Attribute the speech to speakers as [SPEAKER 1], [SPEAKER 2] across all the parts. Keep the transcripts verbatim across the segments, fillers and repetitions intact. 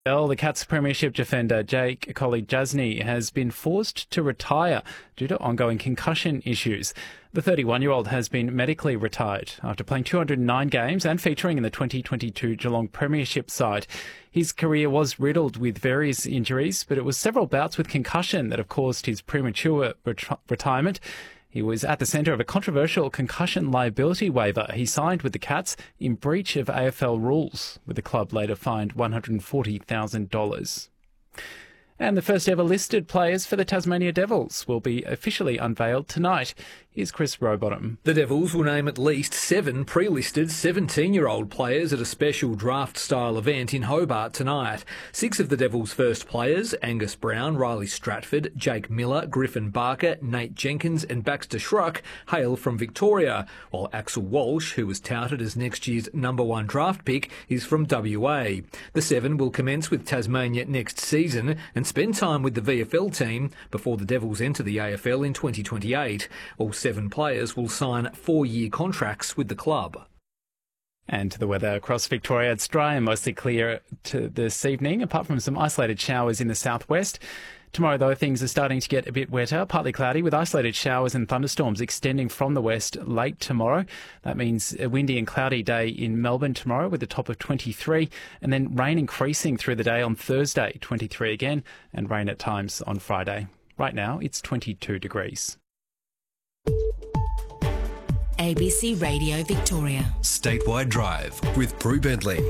[SPEAKER 1] Well, the Cats Premiership defender Jake Kolodjasny has been forced to retire due to ongoing concussion issues. The thirty-one-year-old has been medically retired after playing two hundred nine games and featuring in the twenty twenty-two Geelong Premiership side. His career was riddled with various injuries, but it was several bouts with concussion that have caused his premature ret- retirement. He was at the centre of a controversial concussion liability waiver he signed with the Cats in breach of A F L rules, with the club later fined one hundred forty thousand dollars. And the first ever listed players for the Tasmania Devils will be officially unveiled tonight. Here's Chris Rowbottom.
[SPEAKER 2] The Devils will name at least seven pre-listed seventeen-year-old players at a special draft-style event in Hobart tonight. Six of the Devils' first players, Angus Brown, Riley Stratford, Jake Miller, Griffin Barker, Nate Jenkins and Baxter Schruck, hail from Victoria, while Axel Walsh, who was touted as next year's number one draft pick, is from W A. The seven will commence with Tasmania next season and spend time with the V F L team before the Devils enter the A F L in twenty twenty-eight. All seven players will sign four-year contracts with the club.
[SPEAKER 1] And to the weather across Victoria, it's dry and mostly clear to this evening, apart from some isolated showers in the southwest. Tomorrow, though, things are starting to get a bit wetter, partly cloudy, with isolated showers and thunderstorms extending from the west late tomorrow. That means a windy and cloudy day in Melbourne tomorrow with a top of twenty-three, and then rain increasing through the day on Thursday, twenty-three again, and rain at times on Friday. Right now, it's twenty-two degrees.
[SPEAKER 3] A B C Radio Victoria.
[SPEAKER 4] Statewide Drive with Prue Bentley.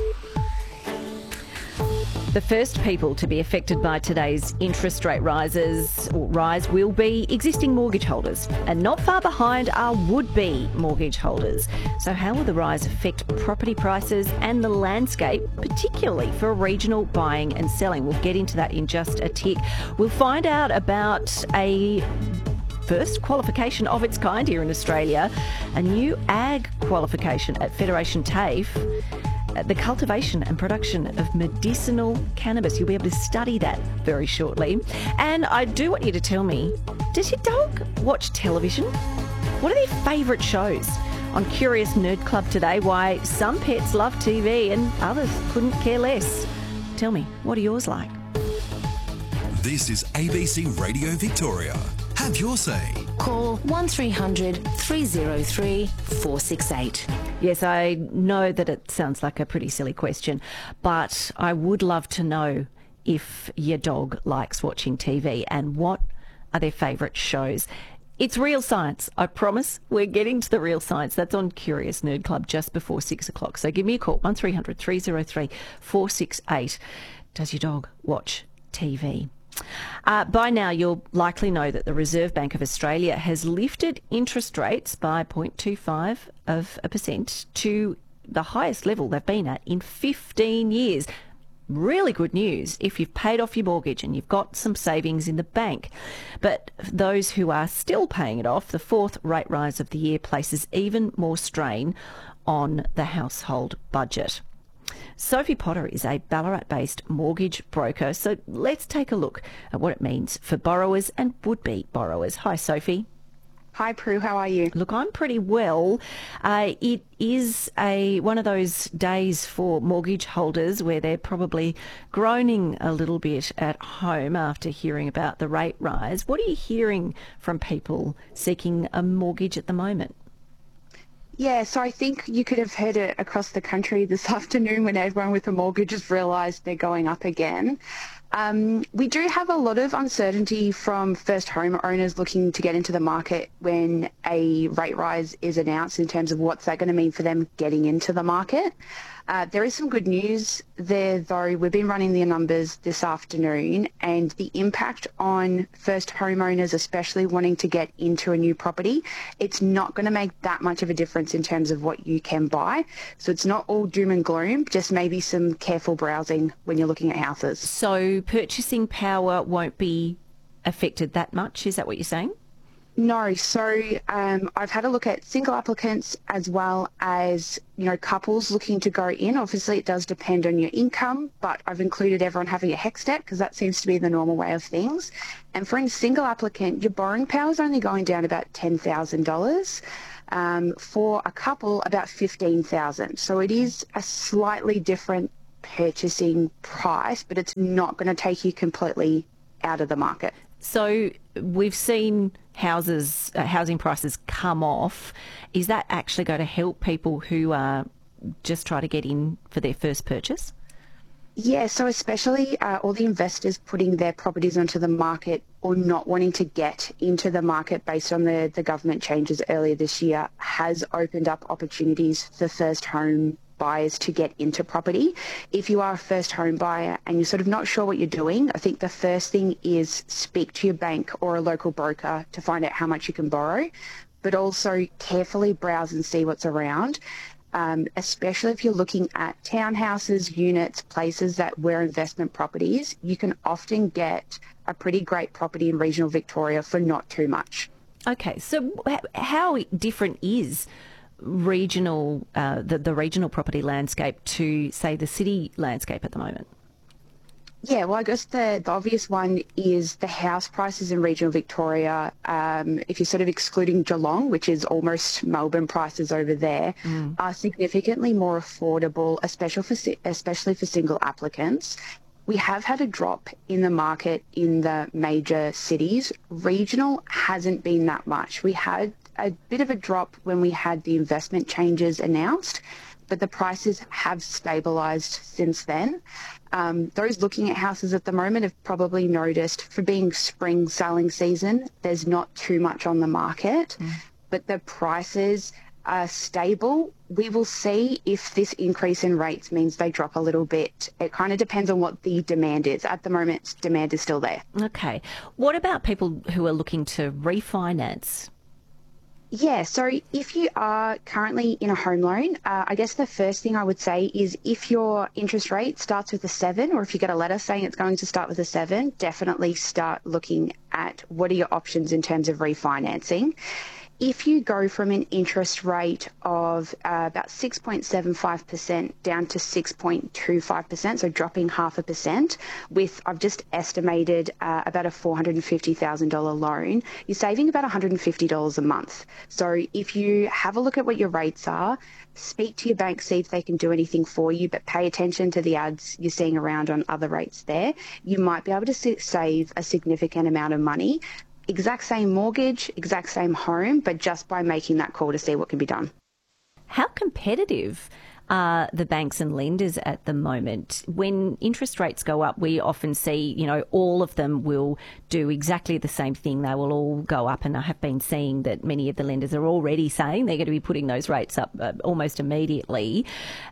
[SPEAKER 5] The first people to be affected by today's interest rate rises or rise will be existing mortgage holders, and not far behind are would-be mortgage holders. So how will the rise affect property prices and the landscape, particularly for regional buying and selling? We'll get into that in just a tick. We'll find out about a first qualification of its kind here in Australia, a new ag qualification at Federation TAFE, the cultivation and production of medicinal cannabis. You'll be able to study that very shortly. And I do want you to tell me, does your dog watch television? What are their favourite shows? On Curious Nerd Club today, why some pets love T V and others couldn't care less. Tell me, what are yours like?
[SPEAKER 4] This is A B C Radio Victoria. Have your say.
[SPEAKER 3] Call one three hundred three oh three four six eight.
[SPEAKER 5] Yes, I know that it sounds like a pretty silly question, but I would love to know if your dog likes watching T V and what are their favourite shows. It's real science, I promise. We're getting to the real science. That's on Curious Nerd Club just before six o'clock. So give me a call, one three hundred three oh three four six eight. Does your dog watch T V? Uh, by now, you'll likely know that the Reserve Bank of Australia has lifted interest rates by zero point two five of a percent to the highest level they've been at in fifteen years. Really good news if you've paid off your mortgage and you've got some savings in the bank. But those who are still paying it off, the fourth rate rise of the year places even more strain on the household budget. Sophie Potter is a Ballarat-based mortgage broker, so let's take a look at what it means for borrowers and would-be borrowers. Hi, Sophie.
[SPEAKER 6] Hi, Prue. How are you?
[SPEAKER 5] Look, I'm pretty well. Uh, it is a one of those days for mortgage holders where they're probably groaning a little bit at home after hearing about the rate rise. What are you hearing from people seeking a mortgage at the moment?
[SPEAKER 6] Yeah, so I think you could have heard it across the country this afternoon when everyone with a mortgage has realised they're going up again. Um, we do have a lot of uncertainty from first home owners looking to get into the market when a rate rise is announced in terms of what's that going to mean for them getting into the market. Uh, there is some good news there, though. We've been running the numbers this afternoon, and the impact on first homeowners, especially wanting to get into a new property, it's not going to make that much of a difference in terms of what you can buy. So it's not all doom and gloom, just maybe some careful browsing when you're looking at houses.
[SPEAKER 5] So purchasing power won't be affected that much, is that what you're saying?
[SPEAKER 6] No, so um, I've had a look at single applicants as well as, you know, couples looking to go in. Obviously, it does depend on your income, but I've included everyone having a HECS debt because that seems to be the normal way of things. And for a single applicant, your borrowing power is only going down about ten thousand dollars. Um, for a couple, about fifteen thousand dollars. So it is a slightly different purchasing price, but it's not going to take you completely out of the market.
[SPEAKER 5] So we've seen houses, uh, housing prices come off. Is that actually going to help people who are just trying to get in for their first purchase?
[SPEAKER 6] Yeah, so especially uh, all the investors putting their properties onto the market or not wanting to get into the market based on the, the government changes earlier this year has opened up opportunities for first home buyers to get into property. If you are a first home buyer and you're sort of not sure what you're doing, I think the first thing is speak to your bank or a local broker to find out how much you can borrow, but also carefully browse and see what's around. Um, especially if you're looking at townhouses, units, places that were investment properties, you can often get a pretty great property in regional Victoria for not too much.
[SPEAKER 5] Okay, so how different is regional uh, the, the regional property landscape to, say, the city landscape at the moment?
[SPEAKER 6] Yeah, well, I guess the, the obvious one is the house prices in regional Victoria. Um, if you're sort of excluding Geelong, which is almost Melbourne prices over there, mm. are significantly more affordable, especially for, especially for single applicants. We have had a drop in the market in the major cities. Regional hasn't been that much. We had a bit of a drop when we had the investment changes announced, but the prices have stabilised since then. Um, those looking at houses at the moment have probably noticed, for being spring selling season, there's not too much on the market, mm. but the prices are stable. We will see if this increase in rates means they drop a little bit. It kind of depends on what the demand is. At the moment, demand is still there.
[SPEAKER 5] Okay. What about people who are looking to refinance?
[SPEAKER 6] Yeah, so if you are currently in a home loan, uh, I guess the first thing I would say is if your interest rate starts with a seven, or if you get a letter saying it's going to start with a seven, definitely start looking at what are your options in terms of refinancing. If you go from an interest rate of uh, about six point seven five percent down to six point two five percent, so dropping half a percent, with, I've just estimated, uh, about a four hundred fifty thousand dollars loan, you're saving about one hundred fifty dollars a month. So if you have a look at what your rates are, speak to your bank, see if they can do anything for you, but pay attention to the ads you're seeing around on other rates there. You might be able to save a significant amount of money. Exact same mortgage, exact same home, but just by making that call to see what can be done.
[SPEAKER 5] How competitive are the banks and lenders at the moment? When interest rates go up, we often see, you know, all of them will do exactly the same thing. They will all go up, and I have been seeing that many of the lenders are already saying they're going to be putting those rates up uh, almost immediately.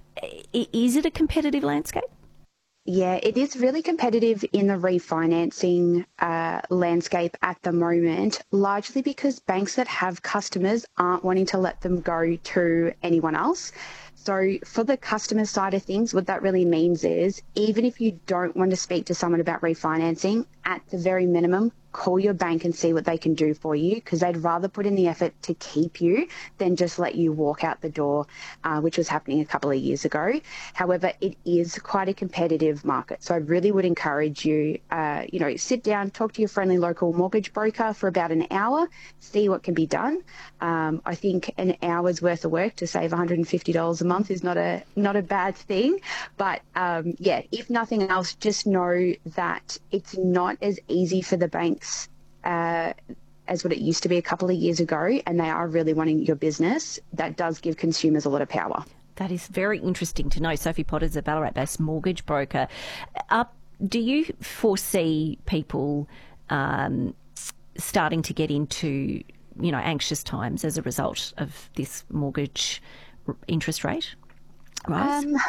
[SPEAKER 5] Is it a competitive landscape?
[SPEAKER 6] Yeah, it is really competitive in the refinancing uh, landscape at the moment, largely because banks that have customers aren't wanting to let them go to anyone else. So for the customer side of things, what that really means is even if you don't want to speak to someone about refinancing, at the very minimum, call your bank and see what they can do for you, because they'd rather put in the effort to keep you than just let you walk out the door, uh, which was happening a couple of years ago. However, it is quite a competitive market. So I really would encourage you, uh, you know, sit down, talk to your friendly local mortgage broker for about an hour, see what can be done. Um, I think an hour's worth of work to save one hundred fifty dollars a month is not a not a bad thing. But um, yeah, if nothing else, just know that it's not as easy for the banks uh, as what it used to be a couple of years ago, and they are really wanting your business. That does give consumers a lot of power.
[SPEAKER 5] That is very interesting to know. Sophie Potter's a Ballarat-based mortgage broker. Uh, do you foresee people um, starting to get into, you know, anxious times as a result of this mortgage interest rate rise?
[SPEAKER 6] Um,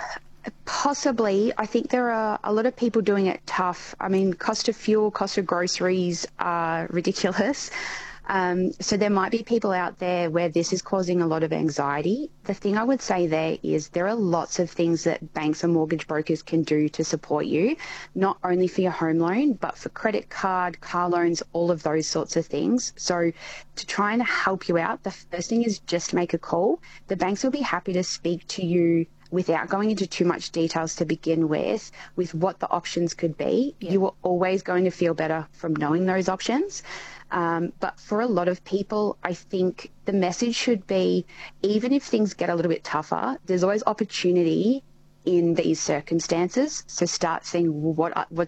[SPEAKER 6] Possibly. I think there are a lot of people doing it tough. I mean, cost of fuel, cost of groceries are ridiculous. Um, so there might be people out there where this is causing a lot of anxiety. The thing I would say there is there are lots of things that banks and mortgage brokers can do to support you, not only for your home loan, but for credit card, car loans, all of those sorts of things. So to try and help you out, the first thing is just make a call. The banks will be happy to speak to you without going into too much details to begin with, with what the options could be. Yeah. You are always going to feel better from knowing those options. Um, but for a lot of people, I think the message should be, even if things get a little bit tougher, there's always opportunity in these circumstances. So start seeing what what's